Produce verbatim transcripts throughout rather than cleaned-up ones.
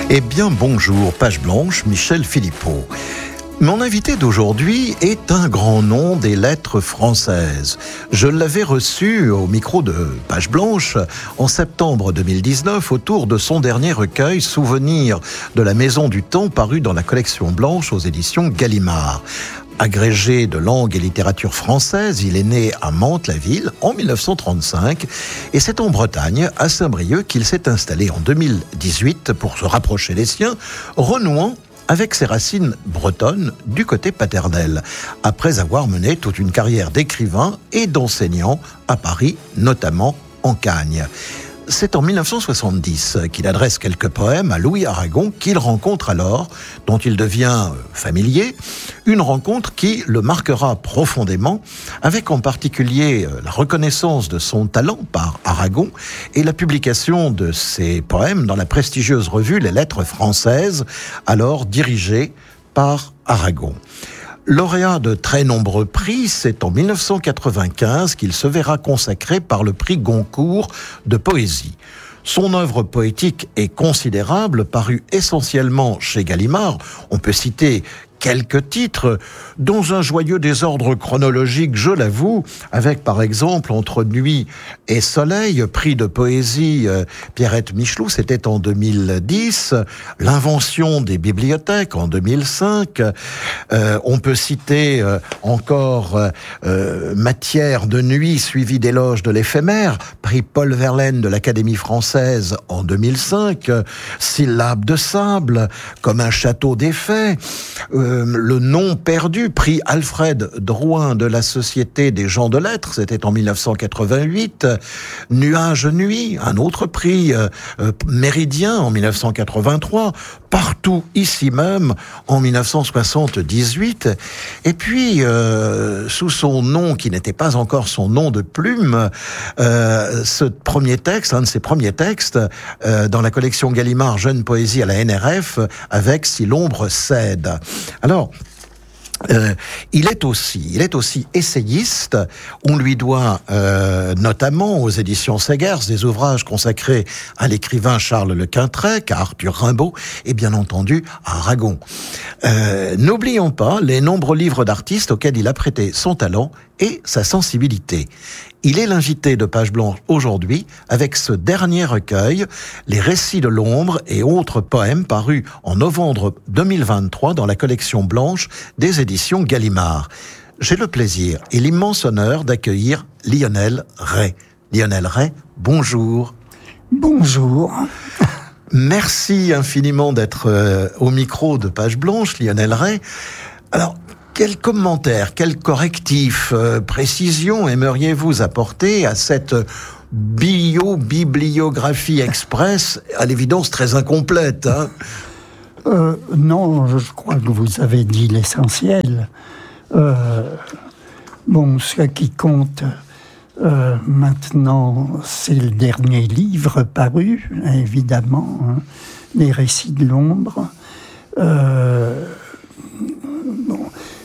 Eh bien bonjour, page blanche, Michel Philippot. Mon invité d'aujourd'hui est un grand nom des lettres françaises. Je l'avais reçu au micro de Page Blanche en septembre deux mille dix-neuf autour de son dernier recueil Souvenirs de la Maison du Temps paru dans la collection Blanche aux éditions Gallimard. Agrégé de langue et littérature française, il est né à Mantes-la-Ville en mille neuf cent trente-cinq et c'est en Bretagne, à Saint-Brieuc, qu'il s'est installé en deux mille dix-huit pour se rapprocher des siens, renouant avec ses racines bretonnes du côté paternel, après avoir mené toute une carrière d'écrivain et d'enseignant à Paris, notamment en Cagne. C'est en mille neuf cent soixante-dix qu'il adresse quelques poèmes à Louis Aragon, qu'il rencontre alors, dont il devient familier, une rencontre qui le marquera profondément, avec en particulier la reconnaissance de son talent par Aragon et la publication de ses poèmes dans la prestigieuse revue Les Lettres françaises, alors dirigée par Aragon. Lauréat de très nombreux prix, c'est en mille neuf cent quatre-vingt-quinze qu'il se verra consacré par le prix Goncourt de poésie. Son œuvre poétique est considérable, parue essentiellement chez Gallimard. On peut citer quelques titres, dans un joyeux désordre chronologique, je l'avoue, avec par exemple Entre nuit et soleil, prix de poésie euh, Pierrette Michelou, c'était en deux mille dix, L'invention des bibliothèques en deux mille cinq, euh, on peut citer euh, encore euh, Matière de nuit suivi d'éloges de l'éphémère, prix Paul Verlaine de l'Académie française en deux mille cinq, Syllabes de sable, Comme un château défait, euh, Le nom perdu, prix Alfred Drouin de la Société des gens de lettres, c'était en mille neuf cent quatre-vingt-huit. Nuage nuit, un autre prix, euh, Méridien en mille neuf cent quatre-vingt-trois. Partout ici même en mille neuf cent soixante-dix-huit. Et puis, euh, sous son nom, qui n'était pas encore son nom de plume, euh, ce premier texte, un de ses premiers textes, euh, dans la collection Gallimard Jeune Poésie à la N R F, avec Si l'ombre cède. Alors, euh, il est aussi, il est aussi essayiste. On lui doit euh, notamment aux éditions Segers des ouvrages consacrés à l'écrivain Charles Le Quintrec, à Arthur Rimbaud et bien entendu à Aragon. Euh, n'oublions pas les nombreux livres d'artistes auxquels il a prêté son talent et sa sensibilité. Il est l'invité de Page Blanche aujourd'hui avec ce dernier recueil, Les Récits de l'ombre et autres poèmes parus en novembre deux mille vingt-trois dans la collection Blanche des éditions Gallimard. J'ai le plaisir et l'immense honneur d'accueillir Lionel Ray. Lionel Ray, bonjour. Bonjour. Merci infiniment d'être euh, au micro de Page Blanche, Lionel Ray. Alors, quel commentaire, quel correctif, euh, précision aimeriez-vous apporter à cette bio-bibliographie express, à l'évidence très incomplète, hein ? euh, Non, je crois que vous avez dit l'essentiel. Euh, bon, ce qui compte euh, maintenant, c'est le dernier livre paru, évidemment, hein, Les Récits de l'ombre. Euh, bon,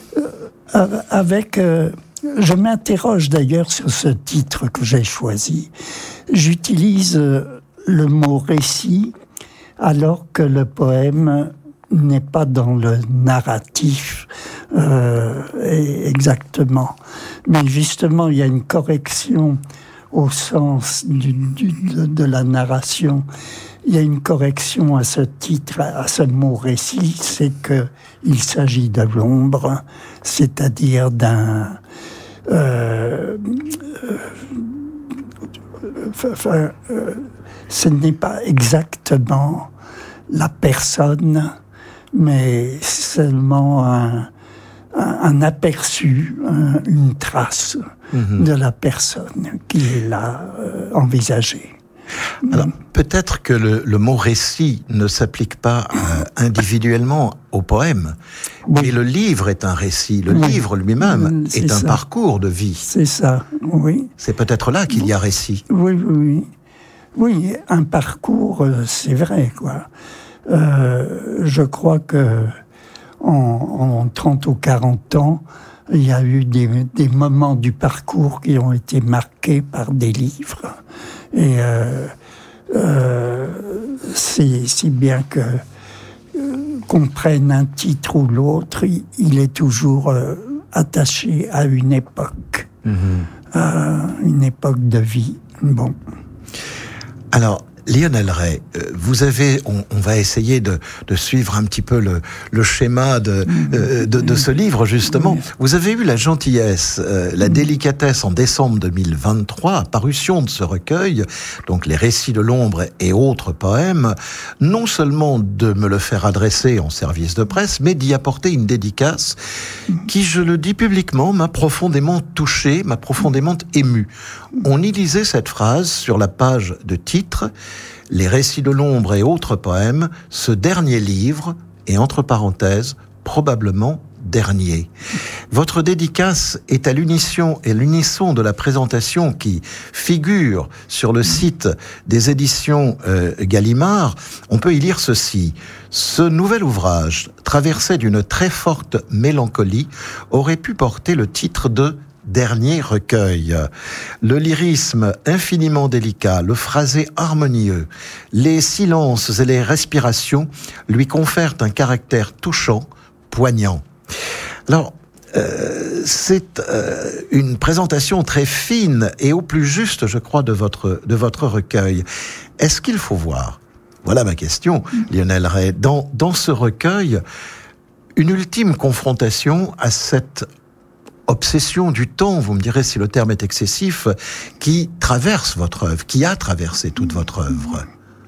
Avec, euh, je m'interroge d'ailleurs sur ce titre que j'ai choisi. J'utilise euh, le mot récit alors que le poème n'est pas dans le narratif euh, exactement. Mais justement, il y a une correction au sens du, du, de, de la narration. Il y a une correction à ce titre, à ce mot récit, c'est que il s'agit de l'ombre, c'est-à-dire d'un euh, euh, euh, euh, ce n'est pas exactement la personne, mais seulement un, un, un aperçu, un, une trace mm-hmm. de la personne qui est là euh, envisagée. Alors, peut-être que le, le mot récit ne s'applique pas euh, individuellement au poème, oui. mais le livre est un récit. Le oui. livre lui-même c'est est un ça. parcours de vie. C'est ça, oui. C'est peut-être là qu'il y a récit. Oui, oui, oui. Oui, un parcours, c'est vrai, quoi. Euh, je crois que en, en trente ou quarante ans, il y a eu des, des moments du parcours qui ont été marqués par des livres. Et euh, euh, c'est si bien que qu'on prenne un titre ou l'autre, il, il est toujours euh, attaché à une époque, mmh. euh, une époque de vie. Bon. Alors, Lionel Ray, vous avez, on, on va essayer de, de suivre un petit peu le, le schéma de, euh, de, de ce livre, justement. Vous avez eu la gentillesse, euh, la délicatesse en décembre deux mille vingt-trois, parution de ce recueil, donc les récits de l'ombre et autres poèmes, non seulement de me le faire adresser en service de presse, mais d'y apporter une dédicace qui, je le dis publiquement, m'a profondément touché, m'a profondément ému. On y lisait cette phrase sur la page de titre: les récits de l'ombre et autres poèmes, ce dernier livre, et entre parenthèses, probablement dernier. Votre dédicace est à l'unisson et l'unisson de la présentation qui figure sur le site des éditions euh, Gallimard. On peut y lire ceci: ce nouvel ouvrage, traversé d'une très forte mélancolie, aurait pu porter le titre de dernier recueil. Le lyrisme infiniment délicat, le phrasé harmonieux, les silences et les respirations lui confèrent un caractère touchant, poignant. Alors, euh, c'est euh, une présentation très fine et au plus juste, je crois, de votre, de votre recueil. Est-ce qu'il faut voir, voilà ma question, Lionel Ray, dans, dans ce recueil, une ultime confrontation à cette obsession du temps, vous me direz si le terme est excessif, qui traverse votre œuvre, qui a traversé toute votre œuvre?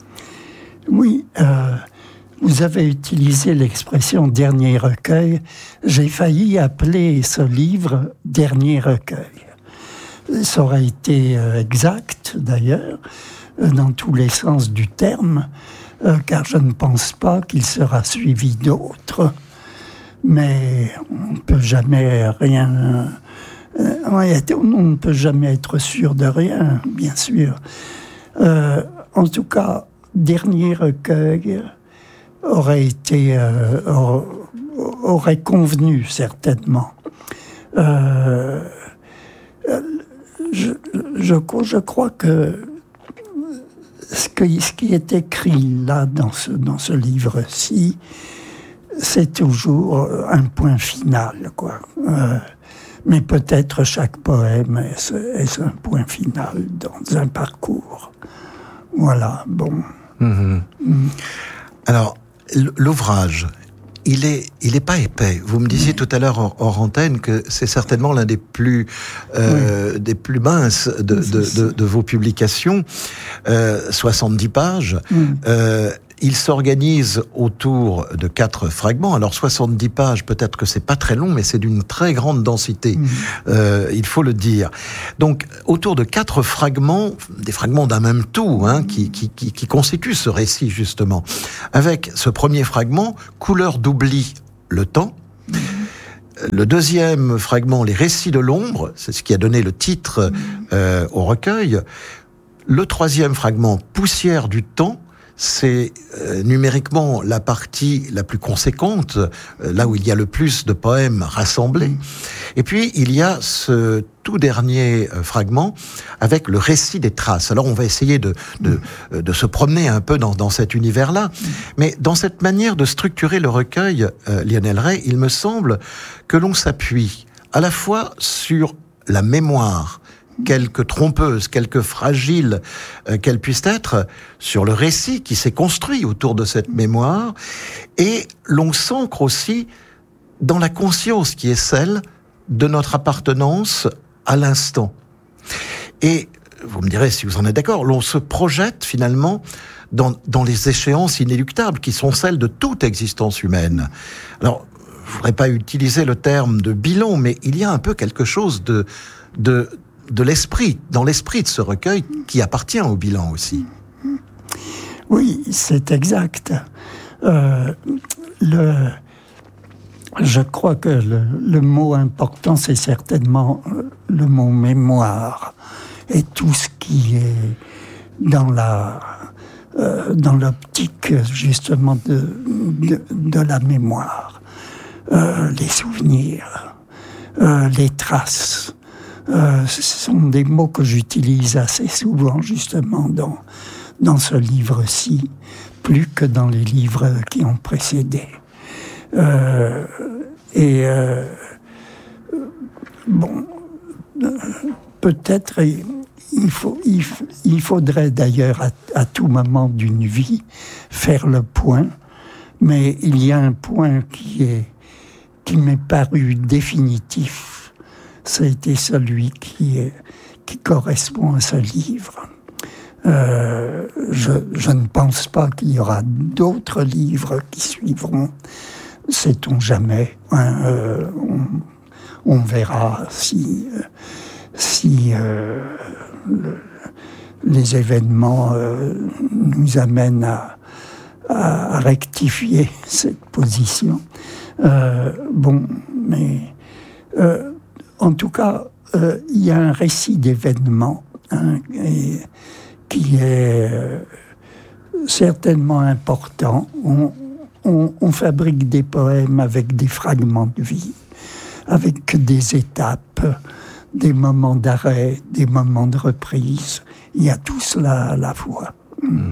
Oui, euh, vous avez utilisé l'expression « dernier recueil ». J'ai failli appeler ce livre « dernier recueil ». Ça aurait été euh, exact, d'ailleurs, euh, dans tous les sens du terme, euh, car je ne pense pas qu'il sera suivi d'autres. Mais on ne peut jamais rien... Euh, on ne peut jamais être sûr de rien, bien sûr. Euh, en tout cas, dernier recueil aurait été... Euh, aurait convenu, certainement. Euh, je, je, je crois que ce, que ce qui est écrit là, dans ce, dans ce livre-ci, c'est toujours un point final, quoi. Euh, mais peut-être chaque poème est, est un point final dans un parcours. Voilà, bon. Mmh. Mmh. Alors, l'ouvrage, il est, il est pas épais. Vous me disiez mmh. tout à l'heure hors, hors antenne que c'est certainement l'un des plus, euh, oui. des plus minces de, de, de, de vos publications, euh, soixante-dix pages. Mmh. Euh, Il s'organise autour de quatre fragments. Alors soixante-dix pages, peut-être que c'est pas très long, mais c'est d'une très grande densité. Mmh. Euh, il faut le dire. Donc autour de quatre fragments, des fragments d'un même tout, hein, qui, qui, qui, qui constituent ce récit justement. Avec ce premier fragment, couleur d'oubli, le temps. Mmh. Le deuxième fragment, les récits de l'ombre, c'est ce qui a donné le titre euh, au recueil. Le troisième fragment, poussière du temps. C'est euh, numériquement la partie la plus conséquente, euh, là où il y a le plus de poèmes rassemblés. Et puis, il y a ce tout dernier euh, fragment avec le récit des traces. Alors, on va essayer de, de, euh, de se promener un peu dans, dans cet univers-là. Mais dans cette manière de structurer le recueil, euh, Lionel Ray, il me semble que l'on s'appuie à la fois sur la mémoire, quelque trompeuse, quelque fragile euh, qu'elle puisse être, sur le récit qui s'est construit autour de cette mémoire, et l'on s'ancre aussi dans la conscience qui est celle de notre appartenance à l'instant. Et, vous me direz si vous en êtes d'accord, l'on se projette finalement dans, dans les échéances inéluctables qui sont celles de toute existence humaine. Alors, je ne voudrais pas utiliser le terme de bilan, mais il y a un peu quelque chose de... de de l'esprit, dans l'esprit de ce recueil qui appartient au bilan aussi. Oui, c'est exact. Euh, le, je crois que le, le mot important, c'est certainement le mot mémoire et tout ce qui est dans la euh, dans l'optique justement de, de, de la mémoire, euh, les souvenirs, euh, les traces. Euh, ce sont des mots que j'utilise assez souvent, justement, dans, dans ce livre-ci, plus que dans les livres qui ont précédé. Euh, et euh, bon, peut-être il, faut, il, il faudrait d'ailleurs à, à tout moment d'une vie faire le point, mais il y a un point qui est qui m'est paru définitif, ça a été celui qui, est, qui correspond à ce livre. Euh, je, je ne pense pas qu'il y aura d'autres livres qui suivront, sait-on jamais. Hein, euh, on, on verra si, si euh, le, les événements euh, nous amènent à, à rectifier cette position. Euh, bon, mais euh, en tout cas, euh, il y a un récit d'événements hein, et, qui est euh, certainement important. On, on, on fabrique des poèmes avec des fragments de vie, avec des étapes, des moments d'arrêt, des moments de reprise. Il y a tout cela à la fois. Mmh.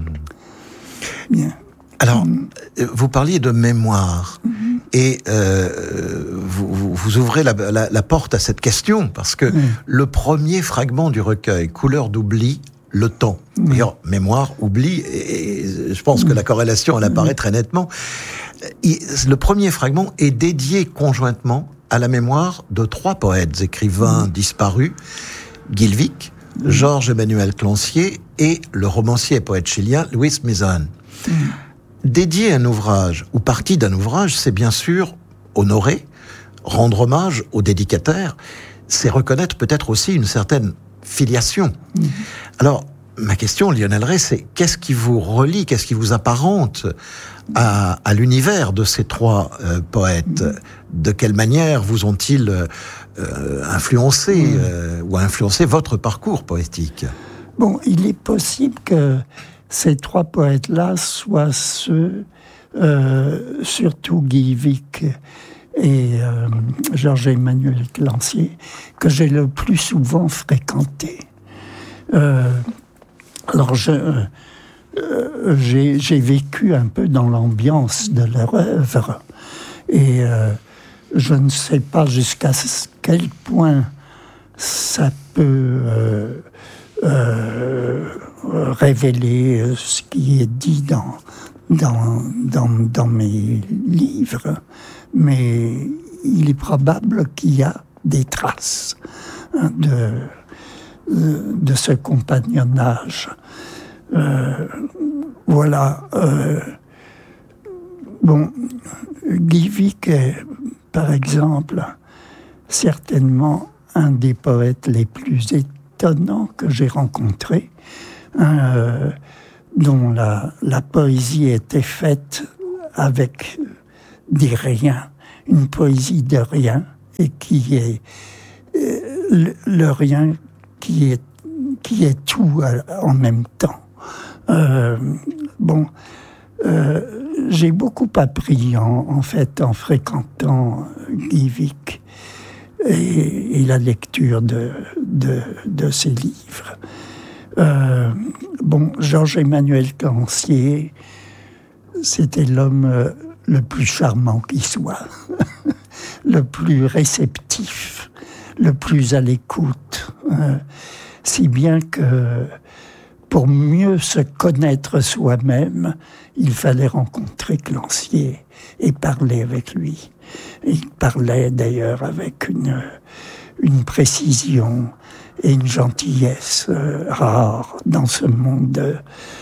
Bien. Alors, mmh. vous parliez de mémoire. Mmh. Et euh, vous, vous, vous ouvrez la, la, la porte à cette question, parce que mmh. le premier fragment du recueil, Couleur d'oubli, le temps. Mmh. D'ailleurs, mémoire, oubli, et, et je pense mmh. que la corrélation, elle apparaît mmh. très nettement. Et le premier fragment est dédié conjointement à la mémoire de trois poètes, écrivains mmh. disparus, Guilvic, mmh. Georges-Emmanuel Clancier et le romancier et poète chilien Luis Mizan. Mmh. Dédier un ouvrage, ou partie d'un ouvrage, c'est bien sûr honorer, rendre hommage au dédicataire, c'est reconnaître peut-être aussi une certaine filiation. Mmh. Alors, ma question, Lionel Ray, c'est qu'est-ce qui vous relie, qu'est-ce qui vous apparente à, à l'univers de ces trois euh, poètes ? Mmh. De quelle manière vous ont-ils euh, influencé mmh. euh, ou influencé votre parcours poétique ? Bon, il est possible que ces trois poètes-là soient ceux, euh, surtout Guilvic et euh, Georges-Emmanuel Clancier, que j'ai le plus souvent fréquentés. Euh, alors, je, euh, j'ai, j'ai vécu un peu dans l'ambiance de leur œuvre, et euh, je ne sais pas jusqu'à quel point ça peut euh, euh, révéler ce qui est dit dans, dans, dans, dans mes livres, mais il est probable qu'il y a des traces hein, de, de ce compagnonnage. Euh, voilà. Euh, bon, Guilvic est, par exemple, certainement un des poètes les plus étonnants que j'ai rencontrés, hein, euh, dont la, la poésie était faite avec des riens, une poésie de rien, et qui est euh, le, le rien qui est, qui est tout en même temps. Euh, bon, euh, j'ai beaucoup appris en, en fait en fréquentant Guilvic et, et la lecture de, de, de ses livres. Euh, bon, Georges-Emmanuel Clancier, c'était l'homme le plus charmant qui soit, le plus réceptif, le plus à l'écoute, euh, si bien que pour mieux se connaître soi-même, il fallait rencontrer Clancier et parler avec lui. Et il parlait d'ailleurs avec une, une précision et une gentillesse euh, rares dans ce monde,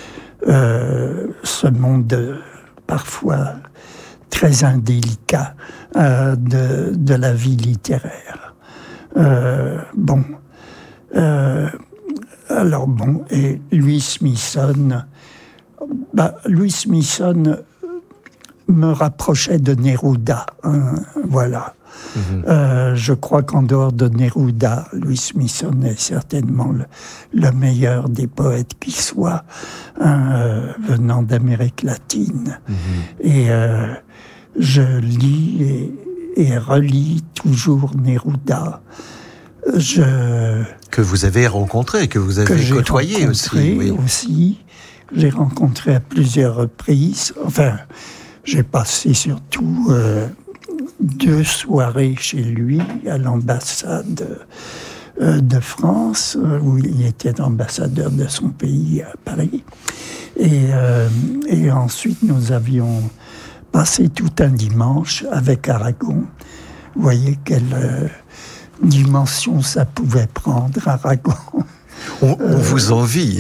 euh, ce monde parfois très indélicat euh, de, de la vie littéraire. Euh, bon, euh, alors bon, et Luis Mizan, bah, Luis Mizan me rapprochait de Neruda, hein, voilà. Mmh. Euh, je crois qu'en dehors de Neruda, Luis Mizan est certainement le, le meilleur des poètes qui soit, hein, euh, venant d'Amérique latine. Mmh. Et euh, je lis et, et relis toujours Neruda. Je, que vous avez rencontré, que vous avez que côtoyé aussi. Oui. aussi. J'ai rencontré à plusieurs reprises. Enfin, j'ai passé surtout euh, deux soirées chez lui à l'ambassade euh, de France, euh, où il était ambassadeur de son pays à Paris. Et, euh, et ensuite, nous avions passé tout un dimanche avec Aragon. Vous voyez quelle euh, dimension ça pouvait prendre, Aragon. On, on vous envie.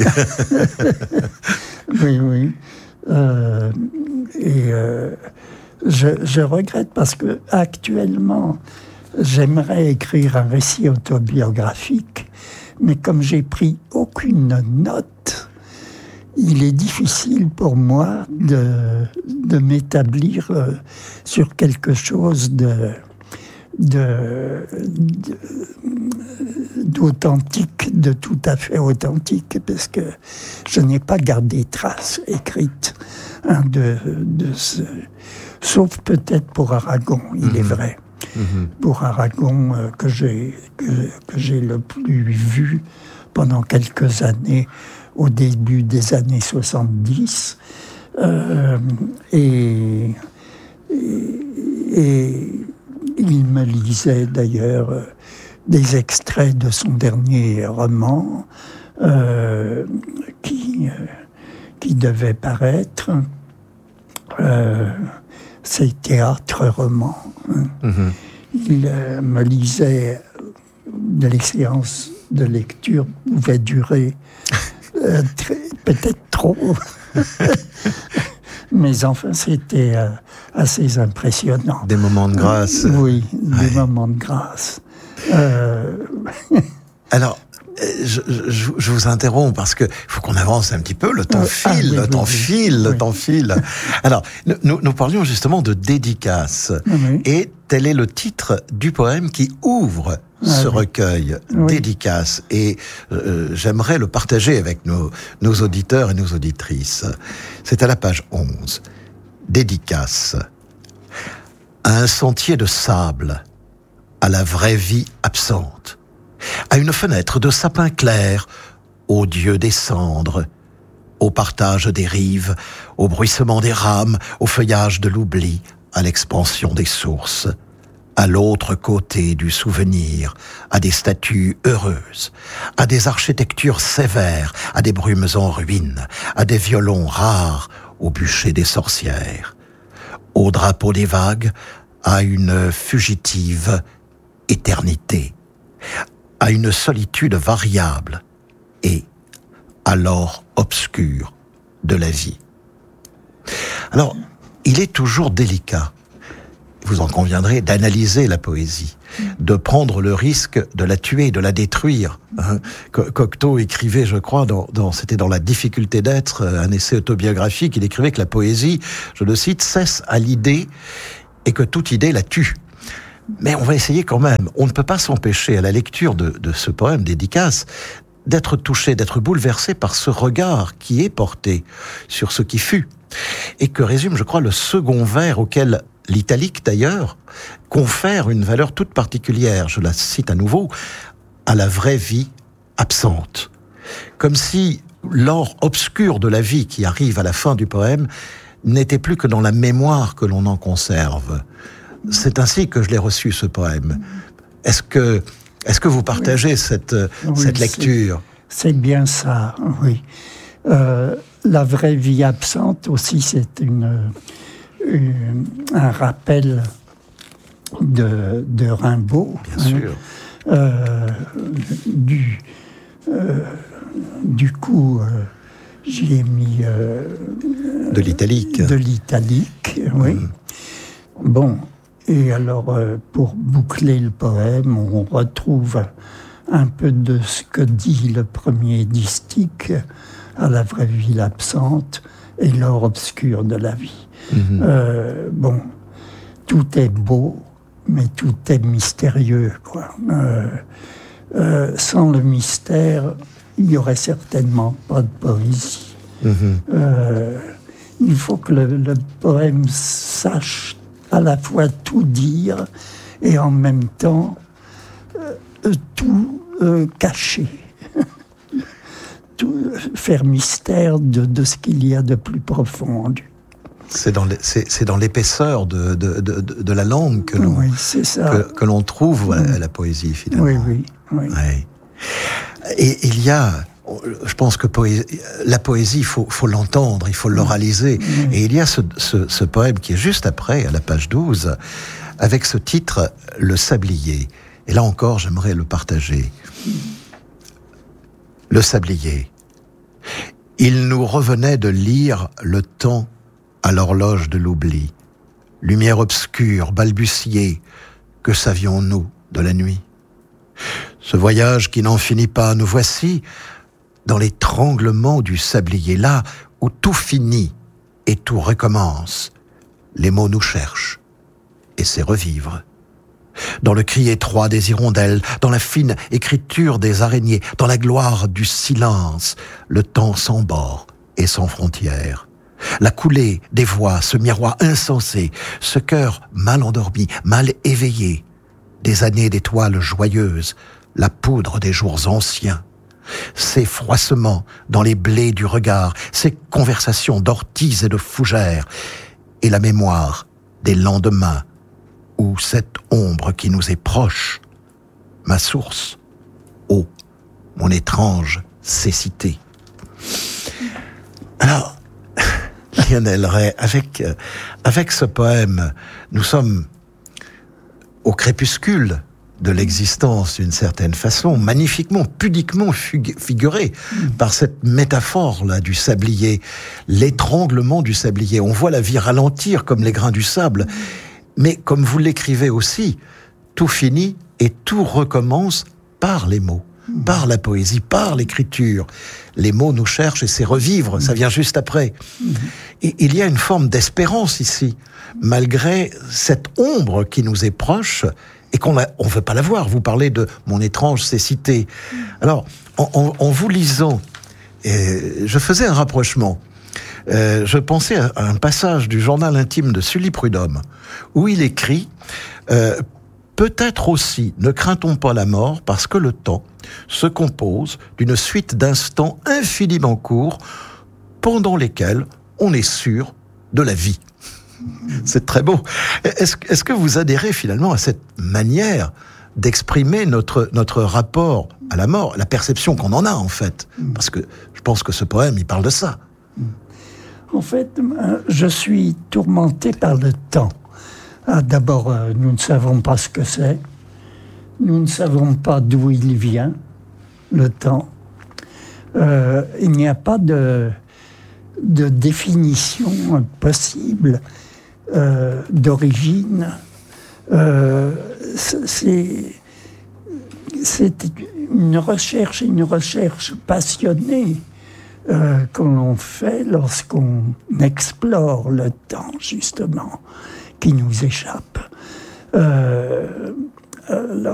Oui, oui. Euh, et euh, je, je regrette parce que actuellement, j'aimerais écrire un récit autobiographique, mais comme j'ai pris aucune note, il est difficile pour moi de, de m'établir euh, sur quelque chose de, de, de, d'authentique, de tout à fait authentique, parce que je n'ai pas gardé trace écrite hein, de, de ce... Sauf peut-être pour Aragon, il mmh. est vrai. Mmh. Pour Aragon, euh, que j'ai, que, que j'ai le plus vu pendant quelques années, au début des années soixante-dix, euh, et, et, et il me lisait d'ailleurs euh, des extraits de son dernier roman euh, qui, euh, qui devait paraître. Euh, c'est théâtre-roman. Hein. Mm-hmm. Il euh, me lisait, les séances de lecture pouvaient durer Euh, très, peut-être trop. Mais enfin, c'était euh, assez impressionnant. Des moments de grâce. Euh, oui, des ouais. moments de grâce. Euh... Alors, je, je, je vous interromps parce que faut qu'on avance un petit peu. Le temps euh, file, ah, oui, le oui, temps oui, file, oui. le temps file. Alors, nous, nous parlions justement de dédicace. Oui. Et tel est le titre du poème qui ouvre ce ah, recueil, oui. Dédicace, et euh, j'aimerais le partager avec nos, nos auditeurs et nos auditrices. C'est à la page onze. Dédicace. À un sentier de sable, à la vraie vie absente, à une fenêtre de sapin clair, au dieu des cendres, au partage des rives, au bruissement des rames, au feuillage de l'oubli, à l'expansion des sources, à l'autre côté du souvenir, à des statues heureuses, à des architectures sévères, à des brumes en ruine, à des violons rares, au bûcher des sorcières, au drapeau des vagues, à une fugitive éternité, à une solitude variable et à l'or obscur de la vie. Alors, il est toujours délicat, vous en conviendrez, d'analyser la poésie, de prendre le risque de la tuer, de la détruire. Hein. Cocteau écrivait, je crois, dans, dans, c'était dans La difficulté d'être, un essai autobiographique, il écrivait que la poésie, je le cite, cesse à l'idée et que toute idée la tue. Mais on va essayer quand même. On ne peut pas s'empêcher, à la lecture de, de ce poème Dédicace, d'être touché, d'être bouleversé par ce regard qui est porté sur ce qui fut. Et que résume, je crois, le second vers auquel l'italique, d'ailleurs, confère une valeur toute particulière, je la cite à nouveau, à la vraie vie absente. Comme si l'or obscur de la vie qui arrive à la fin du poème n'était plus que dans la mémoire que l'on en conserve. C'est ainsi que je l'ai reçu, ce poème. Est-ce que, est-ce que vous partagez oui. cette, oui, cette lecture ? c'est, c'est bien ça, oui. Euh, la vraie vie absente aussi, c'est une... Une, un rappel de, de Rimbaud. Bien hein, sûr. Euh, du, euh, du coup, euh, j'y ai mis... Euh, de l'italique. De l'italique, oui. Mmh. Bon, et alors, euh, pour boucler le poème, on retrouve un peu de ce que dit le premier distique à la vraie vie absente et l'or obscur de la vie. Mmh. Euh, bon, tout est beau, mais tout est mystérieux, quoi. Euh, euh, sans le mystère, il n'y aurait certainement pas de poésie. Mmh. Euh, il faut que le, le poème sache à la fois tout dire et en même temps euh, tout euh, cacher. tout, faire mystère de, de ce qu'il y a de plus profond en lui. C'est dans, les, c'est, c'est dans l'épaisseur de, de, de, de la langue que l'on, oui, c'est ça. que, que l'on trouve Oui. la, la poésie, finalement. Oui, oui, oui. Ouais. Et il y a, je pense que poésie, la poésie, il faut, faut l'entendre, il faut l'oraliser. Oui. Et il y a ce, ce, ce poème qui est juste après, à la page douze, avec ce titre, Le Sablier. Et là encore, j'aimerais le partager. Le Sablier. Il nous revenait de lire le temps à l'horloge de l'oubli. Lumière obscure, balbutiée, que savions-nous de la nuit? Ce voyage qui n'en finit pas, nous voici dans l'étranglement du sablier, là où tout finit et tout recommence. Les mots nous cherchent, et c'est revivre. Dans le cri étroit des hirondelles, dans la fine écriture des araignées, dans la gloire du silence, le temps sans bord et sans frontières. La coulée des voix, ce miroir insensé, ce cœur mal endormi, mal éveillé, des années d'étoiles joyeuses, la poudre des jours anciens, ces froissements dans les blés du regard, ces conversations d'orties et de fougères, et la mémoire des lendemains, où cette ombre qui nous est proche, ma source, ô, mon étrange cécité. Alors, Lionel Ray, avec, avec ce poème, nous sommes au crépuscule de l'existence d'une certaine façon, magnifiquement, pudiquement figuré mmh. par cette métaphore-là du sablier, l'étranglement du sablier. On voit la vie ralentir comme les grains du sable, mais comme vous l'écrivez aussi, tout finit et tout recommence par les mots, mmh. par la poésie, par l'écriture. Les mots nous cherchent et c'est revivre, mmh. ça vient juste après. Mmh. Et il y a une forme d'espérance ici, malgré cette ombre qui nous est proche, et qu'on ne veut pas la voir. Vous parlez de mon étrange cécité. Alors, en, en, en vous lisant, euh, je faisais un rapprochement. Euh, je pensais à, à un passage du journal intime de Sully Prudhomme, où il écrit euh, « Peut-être aussi ne craint-on pas la mort parce que le temps se compose d'une suite d'instants infiniment courts pendant lesquels on est sûr de la vie. » C'est très beau. Est-ce, est-ce que vous adhérez finalement à cette manière d'exprimer notre, notre rapport à la mort, la perception qu'on en a en fait? Parce que je pense que ce poème, il parle de ça. En fait, je suis tourmenté par le temps. Ah, d'abord, nous ne savons pas ce que c'est. Nous ne savons pas d'où il vient, le temps. Euh, il n'y a pas de, de définition possible Euh, d'origine. Euh, c'est, c'est une recherche, une recherche passionnée euh, qu'on fait lorsqu'on explore le temps, justement, qui nous échappe. Euh, euh,